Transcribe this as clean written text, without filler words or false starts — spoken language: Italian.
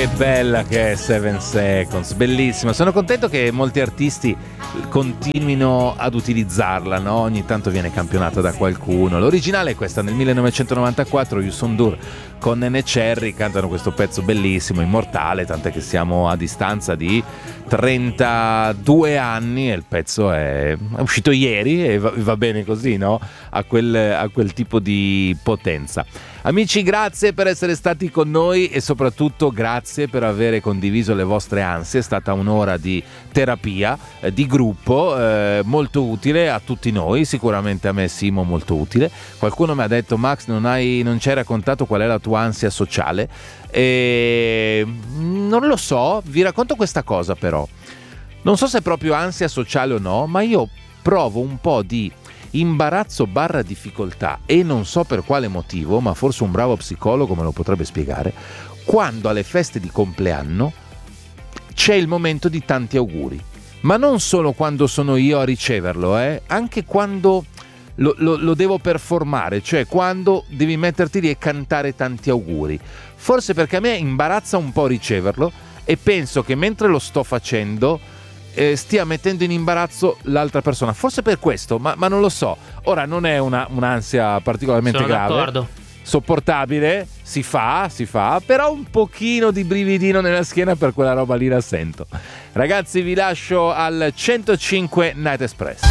Che bella che è 7 Seconds, bellissima. Sono contento che molti artisti continuino ad utilizzarla, no? Ogni tanto viene campionata da qualcuno. L'originale è questa, nel 1994 Youssou N'Dour con Nene Cherry cantano questo pezzo bellissimo, immortale, tant'è che siamo a distanza di 32 anni e il pezzo è uscito ieri e va bene così, no? A quel tipo di potenza. Amici, grazie per essere stati con noi e soprattutto grazie per avere condiviso le vostre ansie. È stata un'ora di terapia, di gruppo, molto utile a tutti noi, sicuramente a me Simo molto utile. Qualcuno mi ha detto: Max, non ci hai raccontato qual è la tua ansia sociale? E non lo so, vi racconto questa cosa però. Non so se è proprio ansia sociale o no, ma io provo un po' di imbarazzo / difficoltà, e non so per quale motivo, ma forse un bravo psicologo me lo potrebbe spiegare, quando alle feste di compleanno c'è il momento di tanti auguri, ma non solo quando sono io a riceverlo, anche quando lo devo performare, cioè quando devi metterti lì e cantare tanti auguri. Forse perché a me imbarazza un po' riceverlo e penso che mentre lo sto facendo stia mettendo in imbarazzo l'altra persona, forse per questo, ma non lo so. Ora non è un'ansia particolarmente Sono grave, d'accordo. sopportabile, si fa, però un pochino di brividino nella schiena per quella roba lì la sento. Ragazzi, vi lascio al 105 Night Express.